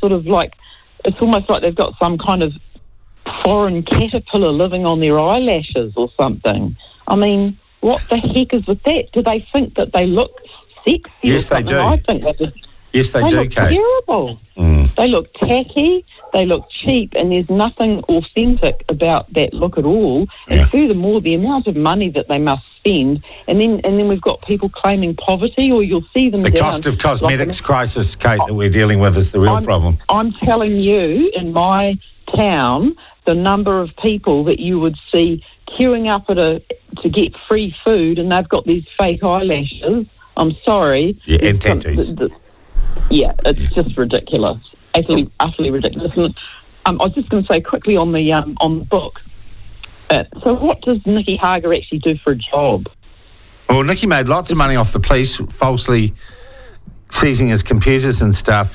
sort of like, it's almost like they've got some kind of foreign caterpillar living on their eyelashes or something. I mean, what the heck is with that? Do they think that they look sexy? Yes, they do. I think they just... Yes, they do, look Kate. terrible. They look tacky, they look cheap, and there's nothing authentic about that look at all. Yeah. And furthermore, the amount of money that they must spend, and then we've got people claiming poverty, or you'll see them The down, cost of cosmetics crisis, Kate, that we're dealing with is the real problem. I'm telling you, in my town, the number of people that you would see queuing up to get free food, and they've got these fake eyelashes. I'm sorry. Yeah, and tattoos. Yeah, it's just ridiculous. Utterly ridiculous. And, I was just going to say quickly on the book. So what does Nicky Hager actually do for a job? Well, Nicky made lots of money off the police, falsely seizing his computers and stuff.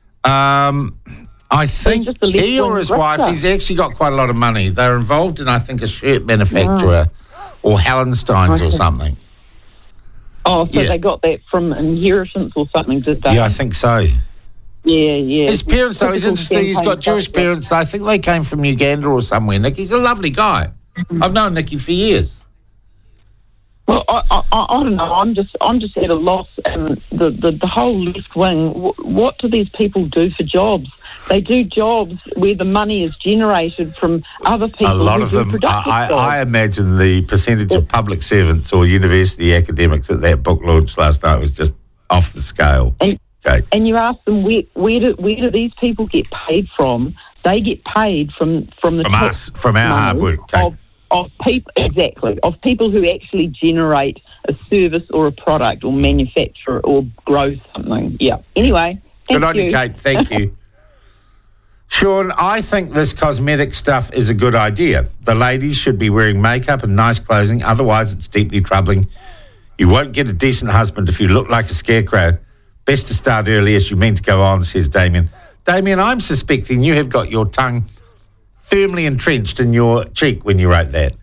I think he or his wife, he's actually got quite a lot of money. They're involved in, I think, a shirt manufacturer or Hallensteins or something. Oh, so they got that from inheritance or something, did they? Yeah, I think so. Yeah. His parents, though, he's interesting. He's got Jewish parents. I think they came from Uganda or somewhere. Nicky's a lovely guy. I've known Nicky for years. Well, I don't know. I'm just at a loss. And the whole left wing. What do these people do for jobs? They do jobs where the money is generated from other people. A lot of them. I imagine the percentage of public servants or university academics at that book launch last night was just off the scale. And you ask them where do these people get paid from? They get paid from us, from our hard work. Of people who actually generate a service or a product or manufacture or grow something. Yeah. Anyway, good on you, Kate. Thank you. Sean, I think this cosmetic stuff is a good idea. The ladies should be wearing makeup and nice clothing, otherwise it's deeply troubling. You won't get a decent husband if you look like a scarecrow. Best to start early as you mean to go on, says Damien. Damien, I'm suspecting you have got your tongue firmly entrenched in your cheek when you wrote that.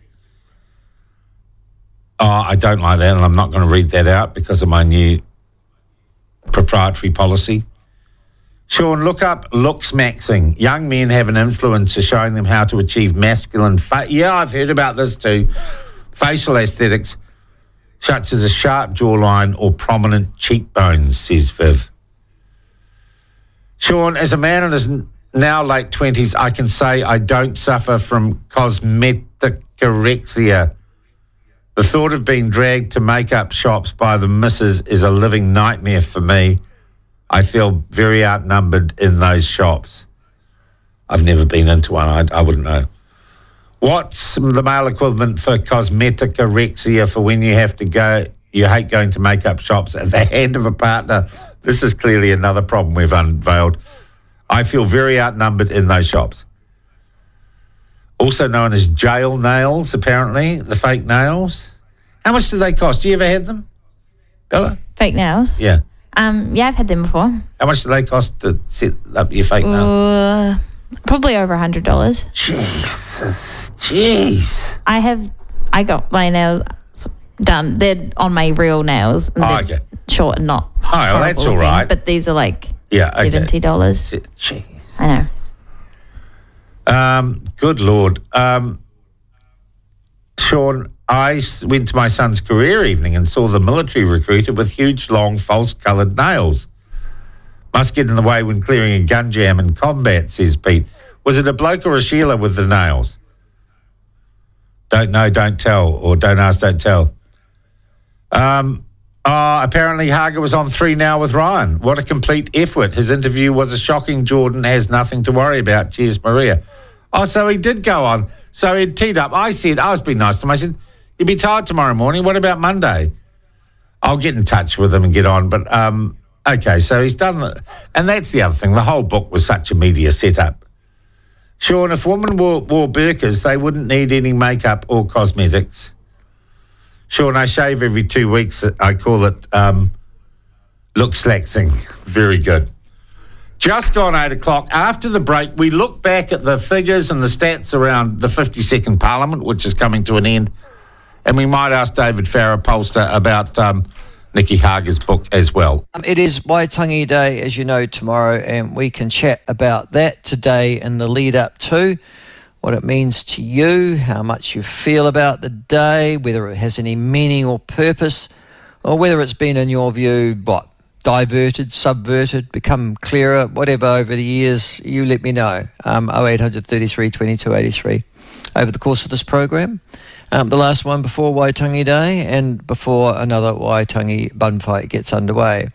Oh, I don't like that, and I'm not going to read that out because of my new proprietary policy. Sean, look up looks maxing. Young men have an influencer showing them how to achieve masculine... Yeah, I've heard about this too. Facial aesthetics, such as a sharp jawline or prominent cheekbones, says Viv. Sean, as a man in his now late 20s, I can say I don't suffer from cosmeticorexia. The thought of being dragged to makeup shops by the missus is a living nightmare for me. I feel very outnumbered in those shops. I've never been into one. I wouldn't know. What's the male equivalent for cosmeticorexia for when you have to go, you hate going to makeup shops at the hand of a partner? This is clearly another problem we've unveiled. I feel very outnumbered in those shops. Also known as jail nails, apparently, the fake nails. How much do they cost? Do you ever had them, Bella? Fake nails? Yeah. Yeah, I've had them before. How much do they cost to set up your fake nail? Probably over $100. Jesus. Jeez. I got my nails done. They're on my real nails. And okay. Short and not well, that's all right. But these are like $70. Jeez. I know. Good Lord. Sean, I went to my son's career evening and saw the military recruiter with huge, long, false-coloured nails. Must get in the way when clearing a gun jam in combat, says Pete. Was it a bloke or a Sheila with the nails? Don't know, don't tell, or don't ask, don't tell. Apparently Hager was on 3 Now with Ryan. What a complete effort. His interview was a shocking Jordan has nothing to worry about. Cheers, Maria. Oh, so he did go on. So he teed up. I was being nice to him. I said, you'll be tired tomorrow morning. What about Monday? I'll get in touch with him and get on. But, okay, so he's done that. And that's the other thing. The whole book was such a media setup. Sean, if women wore burqas, they wouldn't need any makeup or cosmetics. Sean, I shave every 2 weeks. I call it look slaxing. Very good. Just gone 8 o'clock. After the break, we look back at the figures and the stats around the 52nd Parliament, which is coming to an end. And we might ask David Farrar, pollster, about Nikki Hager's book as well. It is Waitangi Day, as you know, tomorrow, and we can chat about that today in the lead up to what it means to you, how much you feel about the day, whether it has any meaning or purpose, or whether it's been, in your view, diverted, subverted, become clearer, whatever over the years. You let me know. 0800 33 22 83 over the course of this program. The last one before Waitangi Day and before another Waitangi bun fight gets underway.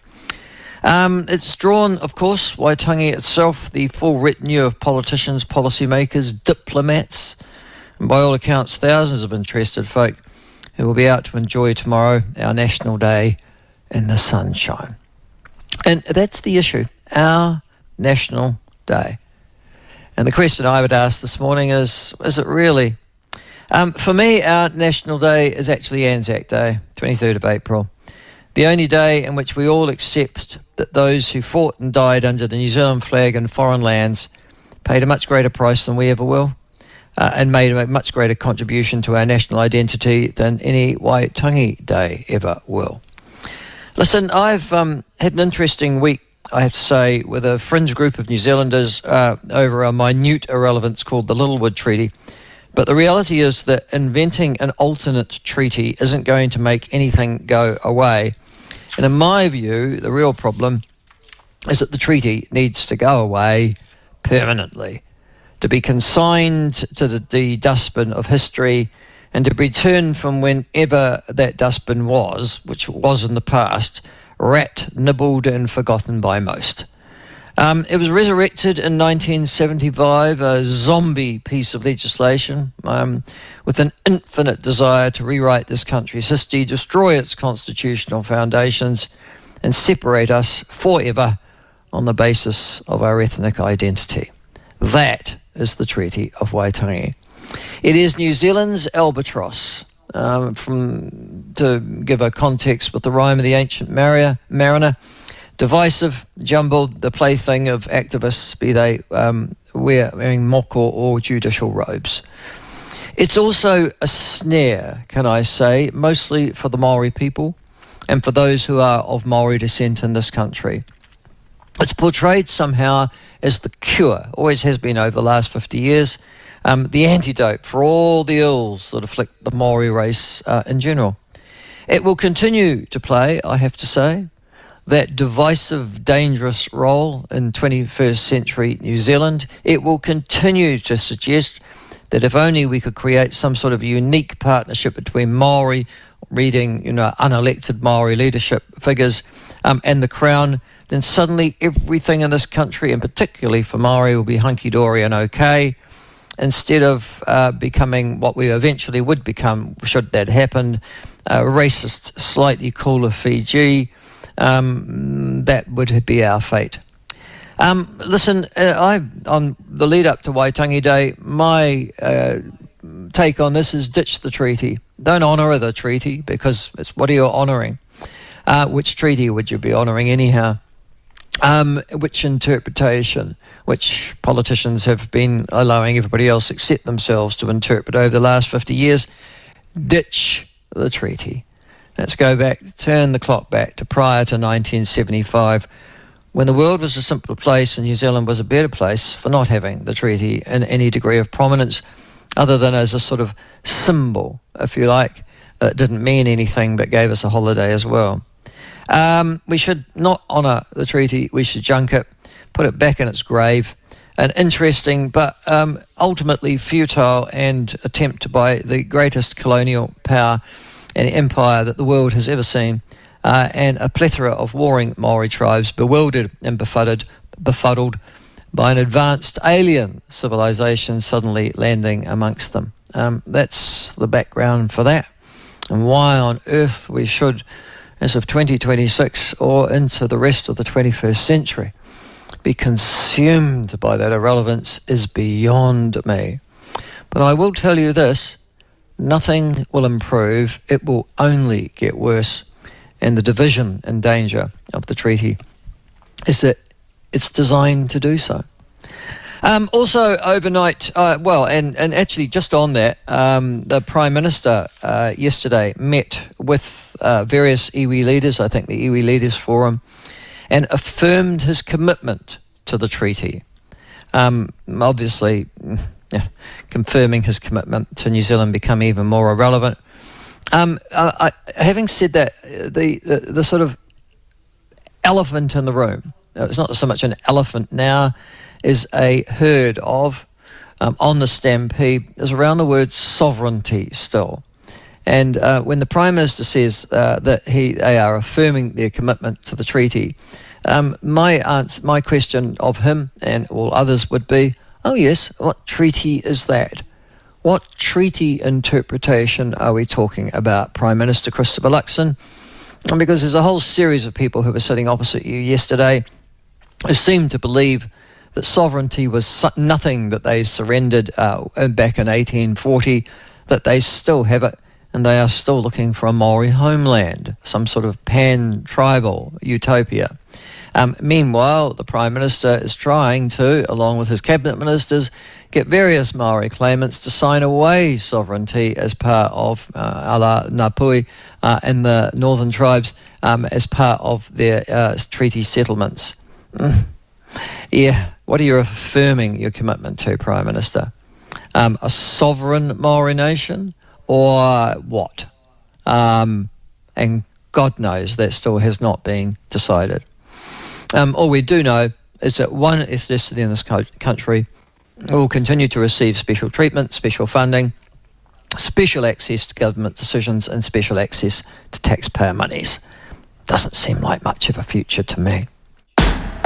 It's drawn, of course, Waitangi itself, the full retinue of politicians, policymakers, diplomats, and by all accounts, thousands of interested folk who will be out to enjoy tomorrow, our National Day, in the sunshine. And that's the issue, our National Day. And the question I would ask this morning is it really? For me, our National Day is actually Anzac Day, 23rd of April. The only day in which we all accept that those who fought and died under the New Zealand flag in foreign lands paid a much greater price than we ever will, and made a much greater contribution to our national identity than any Waitangi Day ever will. Listen, I've had an interesting week, I have to say, with a fringe group of New Zealanders over a minute irrelevance called the Littlewood Treaty. But the reality is that inventing an alternate treaty isn't going to make anything go away. And in my view, the real problem is that the treaty needs to go away permanently, to be consigned to the dustbin of history and to be returned from whenever that dustbin was, which was in the past, rat nibbled and forgotten by most. It was resurrected in 1975, a zombie piece of legislation with an infinite desire to rewrite this country's history, destroy its constitutional foundations, and separate us forever on the basis of our ethnic identity. That is the Treaty of Waitangi. It is New Zealand's albatross. To give a context with the rhyme of the ancient mariner, divisive, jumbled, the plaything of activists, be they wearing mock or judicial robes. It's also a snare, can I say, mostly for the Maori people and for those who are of Maori descent in this country. It's portrayed somehow as the cure, always has been over the last 50 years, the antidote for all the ills that afflict the Maori race in general. It will continue to play, I have to say, that divisive, dangerous role in 21st century New Zealand. It will continue to suggest that if only we could create some sort of unique partnership between Maori, reading, unelected Maori leadership figures, and the Crown, then suddenly everything in this country, and particularly for Maori, will be hunky-dory and okay, instead of becoming what we eventually would become, should that happen, racist, slightly cooler Fiji. That would be our fate. Listen, on the lead up to Waitangi Day, my take on this is ditch the treaty. Don't honour the treaty, because it's what are you honouring? Which treaty would you be honouring anyhow? Which interpretation? Which politicians have been allowing everybody else except themselves to interpret over the last 50 years? Ditch the treaty. Let's go back, turn the clock back to prior to 1975, when the world was a simpler place and New Zealand was a better place for not having the treaty in any degree of prominence, other than as a sort of symbol, if you like, that didn't mean anything but gave us a holiday as well. We should not honour the treaty, we should junk it, put it back in its grave. An interesting but ultimately futile and attempt by the greatest colonial power and empire that the world has ever seen, and a plethora of warring Maori tribes bewildered and befuddled by an advanced alien civilization suddenly landing amongst them. That's the background for that, and why on earth we should, as of 2026 or into the rest of the 21st century, be consumed by that irrelevance is beyond me. But I will tell you this, nothing will improve, it will only get worse, and the division and danger of the treaty is that it's designed to do so. Also overnight, and actually just on that, the Prime Minister yesterday met with with various iwi leaders, I think the Iwi Leaders Forum, and affirmed his commitment to the treaty. Obviously, confirming his commitment to New Zealand become even more irrelevant. Having said that, the sort of elephant in the room, it's not so much an elephant now, is a herd of, on the stampede, is around the word sovereignty still. And when the Prime Minister says that they are affirming their commitment to the treaty, my question of him and all others would be, oh yes, what treaty is that? What treaty interpretation are we talking about, Prime Minister Christopher Luxon? And because there's a whole series of people who were sitting opposite you yesterday who seemed to believe that sovereignty was nothing that they surrendered back in 1840, that they still have it, and they are still looking for a Maori homeland, some sort of pan-tribal utopia. Meanwhile, the Prime Minister is trying to, along with his cabinet ministers, get various Maori claimants to sign away sovereignty as part of ala Ngāpuhi and the Northern Tribes as part of their treaty settlements. Yeah, what are you affirming your commitment to, Prime Minister? A sovereign Maori nation or what? And God knows that still has not been decided. All we do know is that one ethnicity in this country will continue to receive special treatment, special funding, special access to government decisions and special access to taxpayer monies. Doesn't seem like much of a future to me.